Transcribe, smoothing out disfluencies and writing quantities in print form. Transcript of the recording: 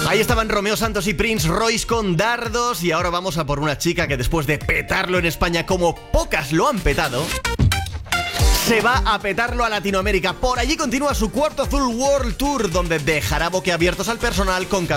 Ahí estaban Romeo Santos y Prince Royce con Dardos. Y ahora vamos a por una chica que después de petarlo en España como pocas lo han petado, se va a petarlo a Latinoamérica. Por allí continúa su Cuarto Azul World Tour, donde dejará boquiabiertos al personal con